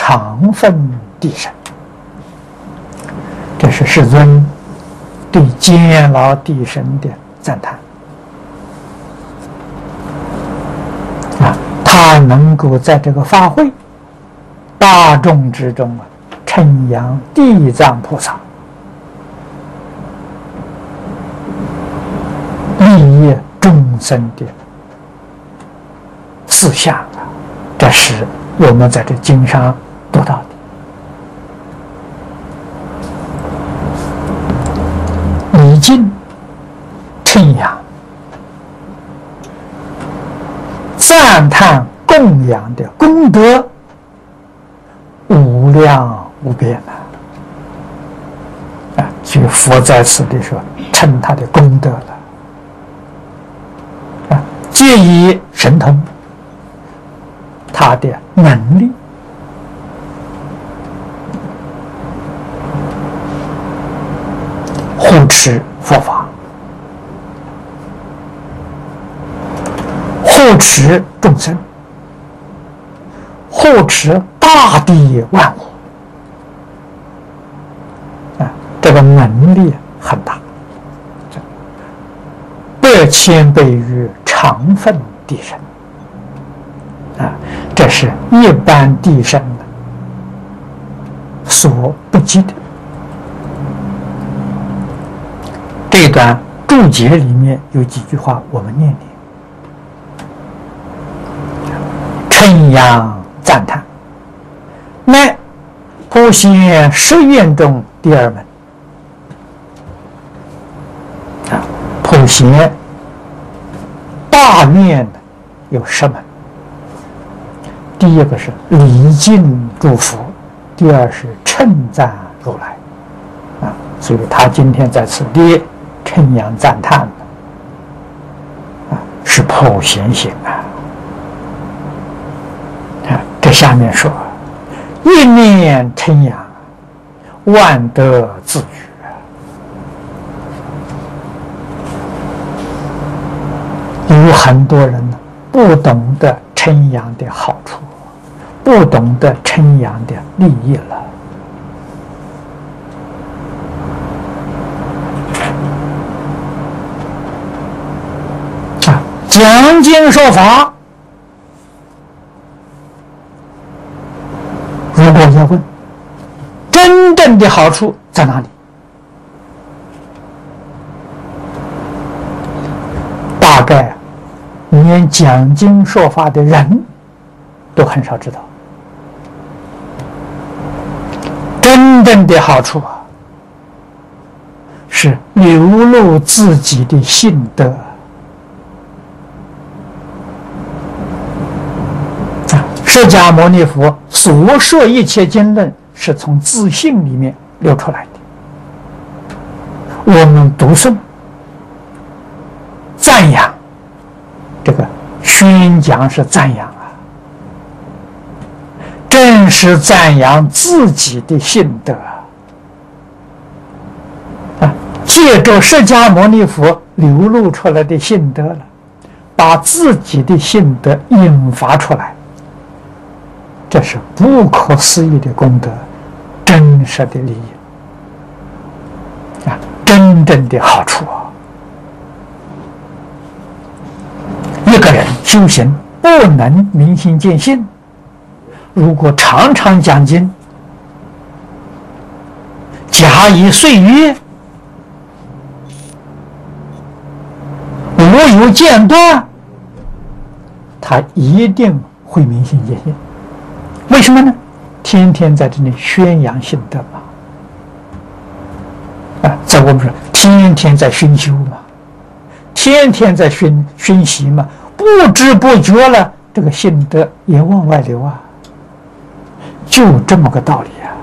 常分地身。这是世尊对监牢地身的赞叹啊！他能够在这个法会大众之中啊，称扬地藏菩萨，利益众生的事项啊，这是我们在这经上读到的。礼敬、称扬、赞叹、供养的功德无量无边啊！所以佛在此地说，称他的功德了啊，借以神通，他的能力。护持佛法，护持众生，护持大地万物啊！这个能力很大，100千倍于常分地身啊！这是一般地身所不及的。这段注解里面有几句话，我们念念：称扬赞叹，乃普贤十愿中第2门啊。普贤大愿有10门，第一个是礼敬诸佛，第二是称赞如来啊。所以他今天在此地称扬赞叹的是普贤行啊！这下面说，一念称扬，万德自具。有很多人呢，不懂得称扬的好处，不懂得称扬的利益了。讲经说法，如果要问真正的好处在哪里，大概连讲经说法的人都很少知道。真正的好处啊，是流露自己的性德。释迦牟尼佛所说一切经论是从自性里面流出来的。我们读诵、赞扬，这个宣讲是赞扬啊，正是赞扬自己的性德啊，借着释迦牟尼佛流露出来的性德了，把自己的性德引发出来。这是不可思议的功德，真实的利益啊，真正的好处啊！一个人修行不能明心见性，如果常常讲经，假以岁月，无有间断，他一定会明心见性。为什么呢？天天在这里宣扬性德嘛，啊，在我们说天天在熏修嘛，天天在熏习嘛，不知不觉了，这个性德也往外流啊，就这么个道理啊。